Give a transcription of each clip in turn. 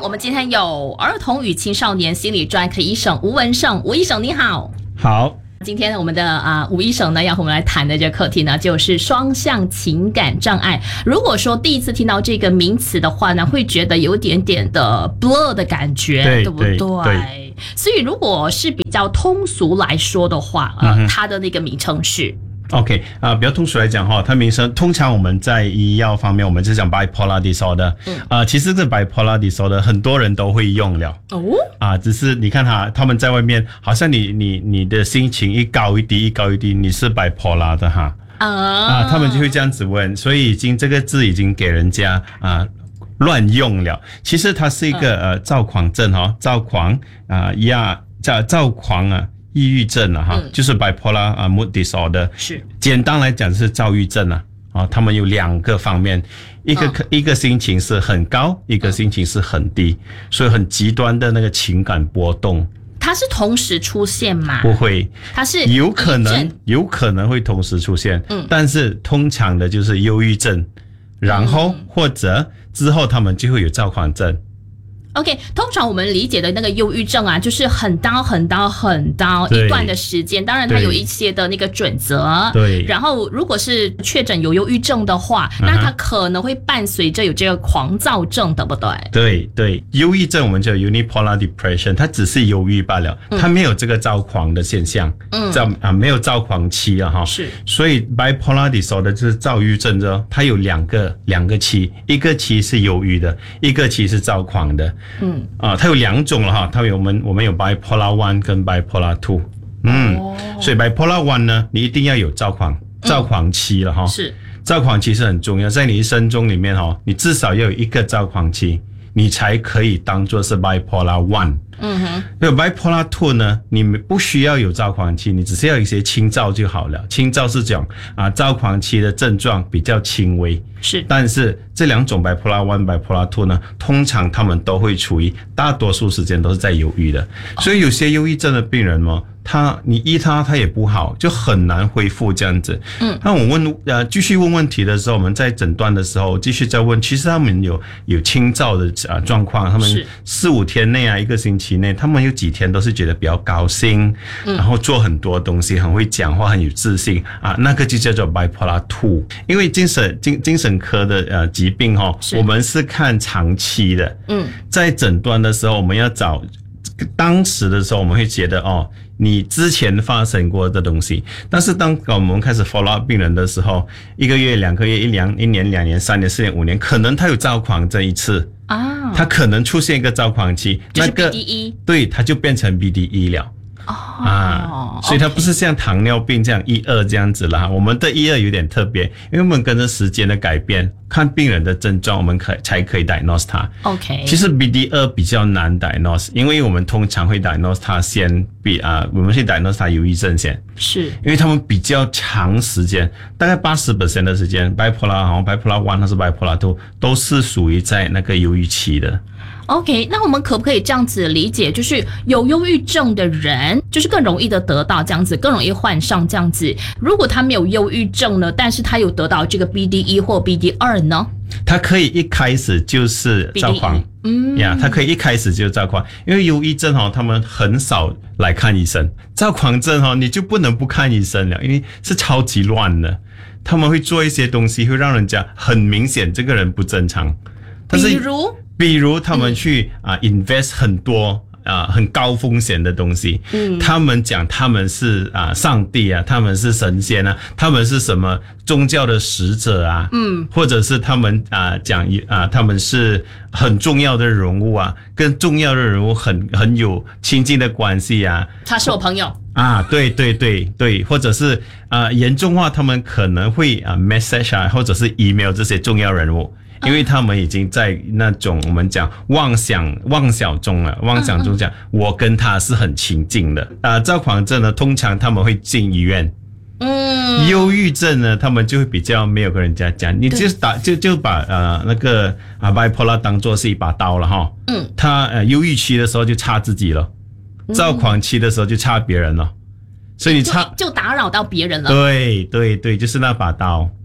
我们今天有儿童与青少年心理专科医生吴文胜，吴医生你好。 好。 今天我们的吴医生呢要和我们来谈的这个课题呢，就是双向情感障碍。如果说第一次听到这个名词的话呢，会觉得有点点的 blur 的感觉， 对不 对？所以如果是比较通俗来说的话，它的那个名称是。 OK 比较通俗来讲它名称通常我们在医药方面我们是讲 bipolar disorder，其实这 bipolar disorder 很多人都会用了只是你看他们在外面好像你的心情一高一低你是 bipolar 的他们就会这样子问，所以这个字已经给人家乱用了。其实它是一个躁狂症躁狂躁狂抑郁症就是 bipolar mood disorder， 是简单来讲是躁郁症他们有两个方面，一个心情是很高，一个心情是很低，所以很极端的那个情感波动。 它是同时出现吗？ 不会， 它是有可能会同时出现，但是通常的就是忧郁症，然后或者之后他们就会有躁狂症。 OK， 通常我们理解的那个忧郁症就是很高一段的时间，当然它有一些的那个准则。 对。 然后如果是确诊有忧郁症的话，那它可能会伴随着有这个狂躁症，对不对？ 对，忧郁症我们叫 unipolar depression， 它只是忧郁罢了，它没有这个躁狂的现象，没有躁狂期是。 所以 bipolar disorder 就是躁郁症它有两个期，一个期是忧郁的，一个期是躁狂的。它有两种了我们有 bipolar 1跟 bipolar 2。所以 bipolar 1呢，你一定要有躁狂期了是。 躁狂期是很重要，在你一生中里面你至少要有一个躁狂期，你才可以当作是 bipolar 1。那 bipolar 2呢，你不需要有躁狂期，你只是要有一些轻躁就好了。轻躁是讲躁狂期的症状比较轻微， 是。但是这两种 bipolar 1 bipolar 2呢，通常他们都会处于大多数时间都是在忧郁的，所以有些忧郁症的病人你医他也不好，就很难恢复这样子。那我继续问问题的时候，我们在诊断的时候继续再问，其实他们有轻躁的状况，他们4-5天内一个星期内，他们有几天都是觉得比较高兴，然后做很多东西，很会讲话，很有自信那个就叫做 bipolar 2。因为精神科的疾病我们是看长期的，在诊断的时候我们要找当时的时候我们会觉得你之前发生过的东西，但是当我们开始 follow up 病人的时候，1个月、2个月、1年、2年、3年、4年、5年，可能他有躁狂这一次他可能出现一个躁狂期， 就是 BDE， 对，他就变成 BDE 了。所以它不是像糖尿病这样1、2这样子了我们的1、2有点特别，因为我们跟着时间的改变，看病人的症状，我们才可以 diagnose 它。 OK， 其实 BD2 比较难 diagnose， 因为我们通常会 diagnose 它先我们会 diagnose 它忧郁症先， 是因为他们比较长时间，大概 80% 的时间 bipolar 1还是 bipolar 2都是属于在那个忧郁期的。 OK， 那我们可不可以这样子理解，就是有忧郁症的人就是更容易的得到这样子，更容易患上这样子。如果他没有忧郁症呢，但是他有得到这个 BD1 或 BD2 呢？ 他可以一开始就是躁狂，他可以一开始就躁狂，因为忧郁症他们很少来看医生，躁狂症你就不能不看医生了，因为是超级乱的，他们会做一些东西会让人家很明显这个人不正常。但是比如他们去invest 很多很高风险的东西，他们讲他们是上帝他们是神仙他们是什么宗教的使者或者是他们讲他们是很重要的人物跟重要的人物很有亲近的关系他是我朋友对，或者是严重话他们可能会message 或者是 email 这些重要人物。因为他们已经在那种我们讲妄想中了，妄想中讲我跟他是很亲近的躁狂症呢，通常他们会进医院。忧郁症呢，他们就会比较没有跟人家讲，你就把那个bipolar 当作是一把刀了他忧郁期的时候就插自己了，躁狂期的时候就插别人了，所以你就打扰到别人了。 对，就是那把刀。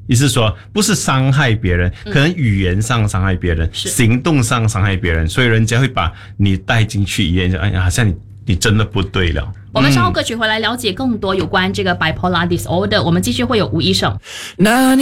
意思说不是伤害别人，可能语言上伤害别人，行动上伤害别人，所以人家会把你带进去医院，哎呀，好像你真的不对了。 我们稍后歌曲回来了解更多有关这个 bipolar disorder，我们继续会有吴医生。